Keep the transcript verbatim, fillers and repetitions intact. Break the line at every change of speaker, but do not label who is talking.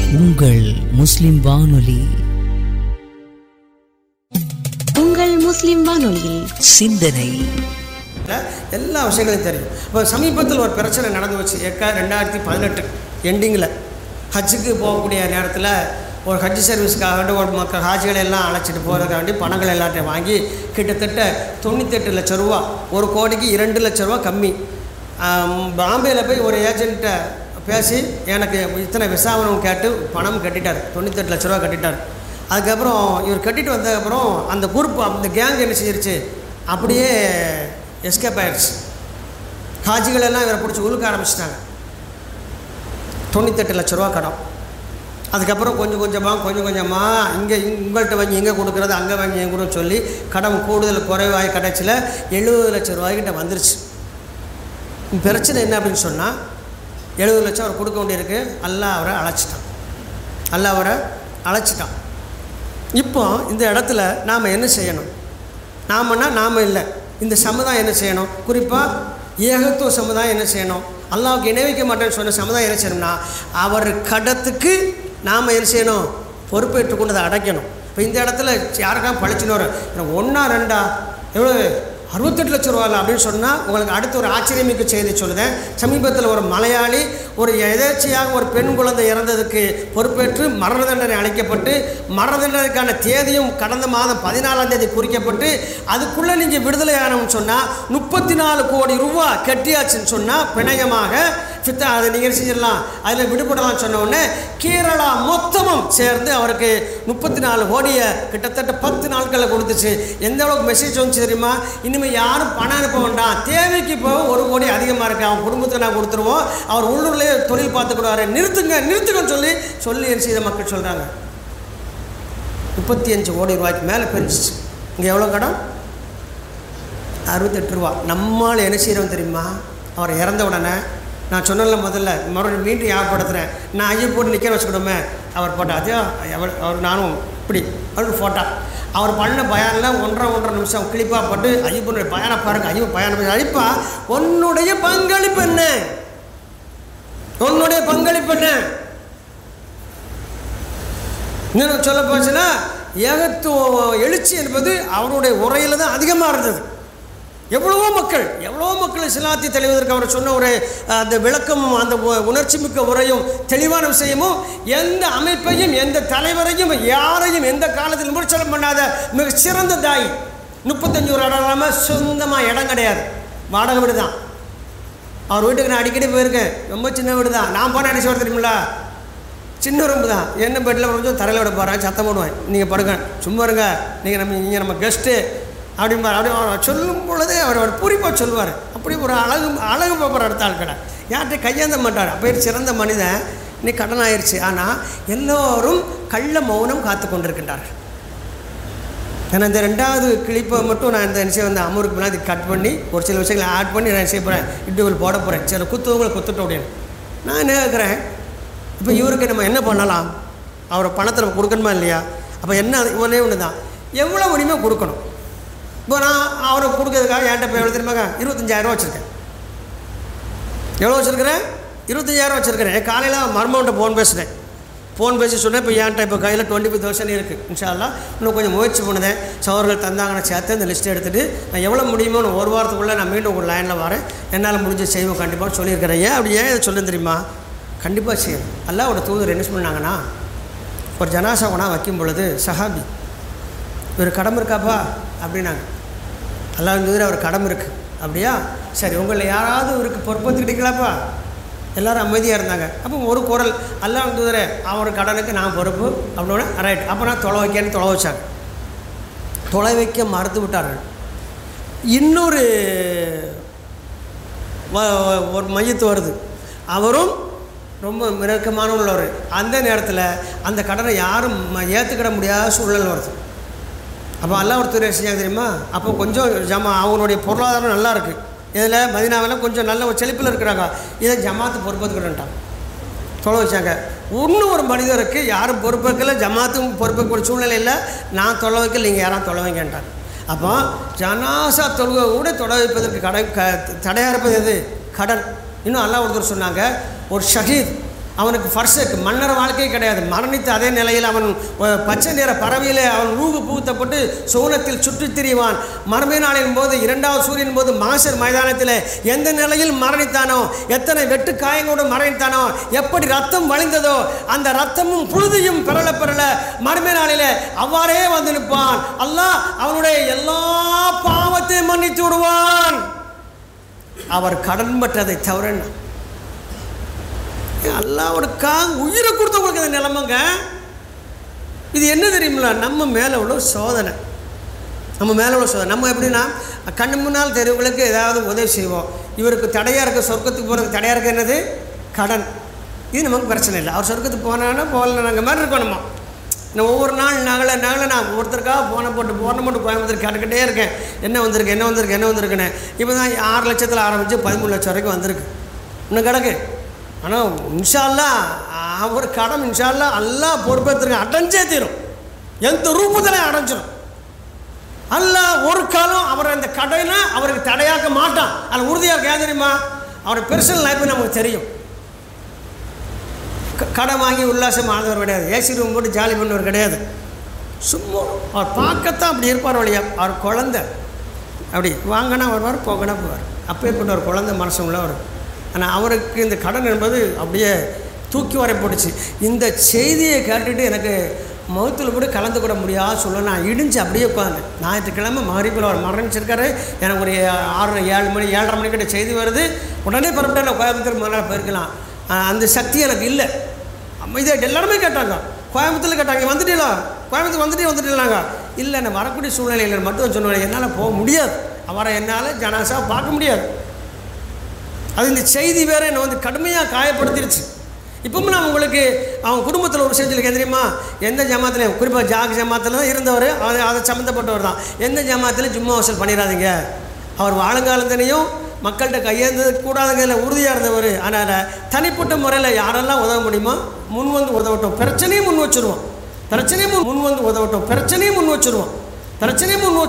உங்கள் முஸ்லிம் வானொலி.
உங்கள் முஸ்லிம் வானொலியில்
சிந்தனை
எல்லா விஷயங்களையும் தெரியும். இப்போ சமீபத்தில் ஒரு பிரச்சனை நடந்து வச்சு ஏக்கா ரெண்டாயிரத்தி பதினெட்டு எண்டிங்கில் ஹஜ்ஜுக்கு போகக்கூடிய நேரத்தில் ஒரு ஹஜ் சர்வீஸுக்காக ஒரு மக்கள் ஹாஜிகளை எல்லாம் அழைச்சிட்டு போகிறதுக்காண்டி பணங்கள் எல்லாத்தையும் வாங்கி கிட்டத்தட்ட தொண்ணூத்தெட்டு லட்ச ரூபா, ஒரு கோடிக்கு இரண்டு லட்ச ரூபா கம்மி. பாம்பேயில் போய் ஒரு ஏஜென்ட்டை பேசி எனக்கு இத்தனை விசாவனம் கேட்டு பணம் கட்டிட்டார், தொண்ணூத்தெட்டு லட்ச ரூபா கட்டிட்டார். அதுக்கப்புறம் இவர் கட்டிட்டு வந்ததுக்கப்புறம் அந்த குரூப் அந்த கேங் என்ன செஞ்சிருச்சு, அப்படியே எஸ்கேப் ஆயிடுச்சு. ஹாஜிகள் எல்லாம் இவரை பிடிச்சி உழுக்க ஆரம்பிச்சிட்டாங்க. தொண்ணூத்தெட்டு லட்ச ரூபா கடன். அதுக்கப்புறம் கொஞ்சம் கொஞ்சமாக கொஞ்சம் கொஞ்சமாக இங்கே உங்கள்கிட்ட வாங்கி இங்கே கொடுக்குறது, அங்கே வாங்கி எங்கே கூட சொல்லி கடன் கூடுதல் குறைவாகி கடைச்சியில் எழுபது லட்சம் ரூபாய்கிட்ட வந்துருச்சு. பிரச்சனை என்ன அப்படின்னு சொன்னால், எழுபது லட்சம் அவர் கொடுக்க வேண்டியிருக்கு. அல்லாஹ் அவரை அழைச்சிட்டான் அல்லாஹ் அவரை அழைச்சிட்டான். இப்போ இந்த இடத்துல நாம் என்ன செய்யணும்? நாமன்னா நாம் இல்லை, இந்த சமுதாயம் என்ன செய்யணும்? குறிப்பாக ஏகத்துவ சமுதாயம் என்ன செய்யணும்? அல்லாஹ்வுக்கு இணை வைக்க மாட்டேன்னு சொன்ன சமுதாயம் என்ன செய்யணும்னா, அவர் கடத்துக்கு நாம் என்ன செய்யணும்? பொறுப்பேற்றுக் கொண்டு அதை அடைக்கணும். இப்போ இந்த இடத்துல யாருக்கா பழிச்சுன்னு வரும், ஒன்றா ரெண்டா எவ்வளோ அறுபத்தெட்டு லட்ச ரூபா அப்படின்னு சொன்னால் உங்களுக்கு அடுத்து ஒரு ஆச்சரியமிக்க செய்தி சொல்லுதேன். சமீபத்தில் ஒரு மலையாளி ஒரு எதேச்சையாக ஒரு பெண் குழந்தை இறந்ததுக்கு பொறுப்பேற்று மரண தண்டனை அளிக்கப்பட்டு, மரண தண்டனைக்கான தேதியும் கடந்த மாதம் பதினாலாம் தேதி குறிக்கப்பட்டு, அதுக்குள்ளே நீங்கள் விடுதலை ஆகணும்னு சொன்னால் முப்பத்தி நாலு கோடி ரூபா கட்டியாச்சுன்னு சொன்னால் பிணையமாக ஃபித்தா அதை நீங்கள் செஞ்சிடலாம், அதில் விடுபடலாம்னு சொன்ன உடனே கேரளா மொத்தமும் சேர்ந்து அவருக்கு முப்பத்தி நாலு கோடியை கிட்டத்தட்ட பத்து நாட்களில் கொடுத்துச்சு. எந்த அளவுக்கு மெசேஜ் வந்துச்சு தெரியுமா? இனிமேல் யாரும் பணம் அனுப்ப வேண்டாம், தேவைக்கு இப்போ ஒரு கோடி அதிகமாக இருக்குது, அவன் குடும்பத்துக்கு நான் கொடுத்துருவோம், அவர் உள்ளூர்லேயே தொழில் பார்த்துக்கூடாரு, நிறுத்துங்க நிறுத்துங்கன்னு சொல்லி சொல்லி என்ன செய்த மக்கள் சொல்கிறாங்க. முப்பத்தி அஞ்சு கோடி ரூபாய்க்கு மேலே பெருந்துச்சு. இங்கே எவ்வளோ கடன்? அறுபத்தெட்டு ரூபா. நம்மளால் என்ன செய்கிறோம் தெரியுமா? அவர் இறந்த உடனே நான் சொன்னல முதல்ல மறுபடியும் மீண்டும் ஞாபகப்படுத்துகிறேன், நான் ஐயோ போட்டு நிற்க வச்சுக்கிடுமே அவர் போட்டா அதே அவர் அவர் நானும் இப்படி அவருக்கு ஃபோட்டா அவர் பண்ண பயானில் ஒன்றரை ஒன்றரை நிமிஷம் கிளிப்பாக போட்டு ஐயப்பனுடைய பயானை பாருங்க, ஐயோ பயானம் அழிப்பா உன்னுடைய பங்களிப்பு என்ன, உன்னுடைய பங்களிப்பு என்ன இன்னும் சொல்ல போச்சுன்னா, ஏகத்துவ எழுச்சி என்பது அவருடைய உரையில் தான் அதிகமாக இருந்தது. எவ்வளவோ மக்கள் எவ்வளோ மக்கள் இஸ்லாத்தை தெளிவதற்கு அவர் சொன்ன ஒரு அந்த விளக்கமும் அந்த உணர்ச்சி மிக்க உரையும் தெளிவான விஷயமும் எந்த அமைப்பையும் எந்த தலைவரையும் யாரையும் எந்த காலத்தில் முறிச்சலம் பண்ணாத மிக சிறந்த தாய். முப்பத்தஞ்சு ஒரு இடம் இல்லாமல் சொந்தமாக இடம் கிடையாது, வாடகை வீடு தான். அவர் வீட்டுக்கு நான் அடிக்கடி போயிருக்கேன், ரொம்ப சின்ன வீடு தான். நான் போனால் என்ன சொல்ல தெரியுமில்ல, சின்ன ரூம்பு தான். என்ன பெட்டில் கொஞ்சம் தரையில் விட போகிறேன், சத்தம் போடுவேன், நீங்கள் படுங்க சும்மா இருங்க, நீங்கள் நம்ம நீங்கள் நம்ம கெஸ்ட்டு அப்படிம்பார். அப்படி அவர் சொல்லும் பொழுதே அவர் அவர் பூரிப்பாக சொல்லுவார். அப்படி ஒரு அழகு அழகு பார்ப்பார் அடுத்த ஆள் கடை, யார்கிட்ட கையாந்த மாட்டார். அப்போ சிறந்த மனிதன். இன்னைக்கு கடன் ஆயிடுச்சு. ஆனால் எல்லோரும் கள்ள மௌனம் காத்து கொண்டிருக்கின்றார்கள். ஏன்னா இந்த ரெண்டாவது கிளிப்பை மட்டும் நான் இந்த விஷயம் வந்து அமருக்கு முன்னாடி கட் பண்ணி ஒரு சில விஷயங்களை ஆட் பண்ணி நான் செய்ய போகிறேன், இன்டர்வியூ போட போகிறேன். சில குத்துவங்களை குத்துட்ட உடனே நான் என்ன கேட்குறேன், இப்போ இவருக்கு நம்ம என்ன பண்ணலாம்? அவரை பணத்தை நம்ம கொடுக்கணுமா இல்லையா? அப்போ என்ன ஒன்றே ஒன்று தான், எவ்வளோ முடியுமோ கொடுக்கணும். இப்போ நான் அவருக்கு கொடுக்கறதுக்காக என்கிட்ட இப்போ எவ்வளோ தெரியுமாங்க, இருபத்தஞ்சாயிரரூவா வச்சுருக்கேன். எவ்வளோ வச்சுருக்கிறேன்? இருபத்தஞ்சாயிரம் வச்சுருக்கிறேன். காலையில் மர்மன்ட்ட ஃபோன் பேசுகிறேன். ஃபோன் பேசி சொன்னேன், இப்போ என்கிட்ட இப்போ கையில் டுவெண்ட்டி ஃபைவ் தௌசண்ட் இருக்குது. இன்ஷா அல்லாஹ் இன்னும் கொஞ்சம் முயற்சி பண்ணுதேன், சவர்கள் தந்தாங்கன்னு சேர்த்து இந்த லிஸ்ட்டை எடுத்துகிட்டு நான் எவ்வளோ முடியுமோ ஒரு வாரத்துக்குள்ளே நான் மீண்டும் ஒரு லைனில் வரேன், என்னால் முடிஞ்ச செய்வோம் கண்டிப்பாக சொல்லியிருக்கிறேன். ஏன் அப்படி ஏன் இதை சொல்ல தெரியுமா? கண்டிப்பாக செய்யணும். அல்லாஹ்வோட தூதர் என்ன சொன்னாங்கன்னா, ஒரு ஜனாசா கொண்டா வைக்கும் பொழுது சஹாபி ஒரு கடமை இருக்காப்பா அப்படின்னாங்க. அல்லாஹ் தூதர் அவர் கடமை இருக்குது. அப்படியா, சரி உங்களில் யாராவது இவருக்கு பொறுப்பேற்றுக்கிட்டீங்களாப்பா? எல்லோரும் அமைதியாக இருந்தாங்க. அப்போ ஒரு குரல், அல்லாஹ் தூதரே அவர் கடனுக்கு நான் பொறுப்பு அப்படின்னா ரைட். அப்போ நான் தொலை வைக்கன்னு தொலை வச்சாங்க. தொலை வைக்க மறுத்து விட்டார்கள். இன்னொரு ஒரு மையத்து வருது, அவரும் ரொம்ப நெருக்கமான உள்ளவர். அந்த நேரத்தில் அந்த கடனை யாரும் ஏற்றுக்கிட முடியாத சூழல் வருது. அப்போ அல்லாஹ் ஒருத்தர் செஞ்சாங்க தெரியுமா? அப்போ கொஞ்சம் ஜமா அவங்களுடைய பொருளாதாரம் நல்லா இருக்குது, இதில் மதினாவில் கொஞ்சம் நல்ல ஒரு செழிப்பில் இருக்கிறாங்க. இதை ஜமாத்து பொறுப்பேற்றுக்கிட்டாங்க, தொலை வச்சாங்க. இன்னும் ஒரு மனிதருக்கு யாரும் பொறுப்பேற்கல, ஜமாத்தும் பொறுப்பேற்க சூழ்நிலை இல்லை, நான் தொலை வைக்கல, நீங்கள் யாரும் தொலை வைங்கன்ட்டாங்க. அப்போ ஜனாசா தொழுகை கூட தொலை வைப்பதற்கு கடை க தடையாக இருப்பது எது? கடன். இன்னும் அல்லாஹ் ஒருத்தர் சொன்னாங்க, ஒரு ஷஹீத் அவனுக்கு ஃபர்ஸ்ட் மன்னர் வாழ்க்கையே கிடையாது. மரணித்த அதே நிலையில் அவன் பச்சை நிற பறவையிலே அவன் ரூகு புகுத்தப்பட்டு சோனத்தில் சுற்றித் திரிவான். மறுமை நாளின் போது இரண்டாவது சூரியன் போது மாசர் மைதானத்தில் எந்த நிலையில் மரணித்தானோ, எத்தனை வெட்டு காயங்களோடு மரணித்தானோ, எப்படி ரத்தம் வழிந்ததோ அந்த ரத்தமும் புழுதியும் பெறல பெறல மறுமை நாளிலே அவ்வாறே வந்து நிற்பான். அல்லாஹ் அவனுடைய எல்லா பாவத்தையும் மன்னித்து விடுவான். அவர் கடன் பற்றதை தவிர அல்லாஹ்வுக்காக உயிரை கொடுத்தவங்களுக்கு அந்த நிலைமைங்க. இது என்ன தெரியுமில்ல, நம்ம மேலே உள்ள சோதனை, நம்ம மேலே உள்ள சோதனை. நம்ம எப்படின்னா கண்ணு முன்னால் தெருவுகளுக்கு ஏதாவது உதவி செய்வோம். இவருக்கு தடையாக இருக்க சொர்க்கத்துக்கு போகிறதுக்கு தடையாக இருக்க என்னது கடன். இது நமக்கு பிரச்சனை இல்லை. அவர் சொர்க்கத்துக்கு போனான்னா போகல நாங்கள் மாதிரி இருக்கோம். நம்ம நான் ஒவ்வொரு நாள் நகலை நகலை நான் ஒவ்வொருத்தருக்காக போனை போட்டு போனை போட்டு கோயம்புத்தூர் கேட்டுக்கிட்டே இருக்கேன். என்ன வந்திருக்கு என்ன வந்திருக்கு என்ன வந்திருக்குன்னு. இப்போ தான் ஆறு லட்சத்தில் ஆரம்பித்து பதிமூணு லட்சம் வரைக்கும் வந்திருக்கு. இன்னும் கிடக்கு. ஆனால் இன்ஷா அல்லாஹ் அவர் கடன் இன்ஷா அல்லாஹ் அல்லாஹ் பொறுப்பேற்றுங்க, அடைஞ்சே தீரும். எந்த ரூபத்தில் அடைஞ்சிடும். அல்லாஹ் ஒரு காலம் அவர் அந்த கடனை அவருக்கு தடையாக்க மாட்டான். அது உறுதியாக ஏன் தெரியுமா, அவர் பெர்சனல் லைஃப் நமக்கு தெரியும். கடன் வாங்கி உல்லாசம் ஆனவர் கிடையாது. ஏசி ரூம் போட்டு ஜாலி பண்ணவர் கிடையாது. சும்மா அவர் பார்க்கத்தான் அப்படி இருப்பார் வழியா. அவர் குழந்தை அப்படி வாங்கினா வருவார், போகனா போவார். அப்பேற்பட்ட ஒரு குழந்தை மனசு உள்ளவர். ஆனால் அவருக்கு இந்த கடன் என்பது அப்படியே தூக்கி வரை போட்டுச்சு. இந்த செய்தியை கேட்டுட்டு எனக்கு மௌத்தில் கூட கலந்து கூட முடியாது சொல்ல நான் இடிஞ்சு அப்படியே உட்காந்து. ஞாயிற்றுக்கிழமை மகரிபில் அவர் மரணிச்சிருக்காரு. எனக்கு ஒரு ஆறு ஏழு மணி ஏழரை மணிக்கிட்ட செய்தி வருது. உடனே பரப்பிட்டு நான் கோயம்புத்தூர் முதல்ல போயிருக்கலாம். அந்த சக்தி எனக்கு இல்லை. இதை எல்லாருமே கேட்டாங்க. கோயம்புத்தூரில் கேட்டாங்க, வந்துட்டீங்களா கோயம்புத்தூர் வந்துட்டே வந்துட்டீங்களாங்க. இல்லை நான் வரக்கூடிய சூழ்நிலையில் மட்டும் சொன்னேன், என்னால் போக முடியாது. அவரை என்னால் ஜனாசா பார்க்க முடியாது. அது இந்த செய்தி வேறு என்னை வந்து கடுமையாக காயப்படுத்திடுச்சு. இப்பவும் நான் உங்களுக்கு அவன் குடும்பத்தில் ஒரு விஷயம் சொல்லி தெரியுமா, எந்த ஜமாத்தில் குறிப்பாக ஜாக் ஜமாத்தில் தான் இருந்தவர், அதை அதை சம்மந்தப்பட்டவர் தான். எந்த ஜமாத்தில் ஜும்மா வசூல் பண்ணிடாதீங்க. அவர் வாழுங்காலத்தினையும் மக்கள்கிட்ட கையேந்தது கூடாதுங்கிற உறுதியாக இருந்தவர். அதனால் தனிப்பட்ட முறையில் யாரெல்லாம் உதவ முடியுமோ முன் வந்து உதவட்டும். பிரச்சனையும் முன் வச்சுருவோம். பிரச்சனையும் முன் வந்து உதவட்டும். பிரச்சனையும் முன் வச்சுருவோம். பிரச்சனையும் முன்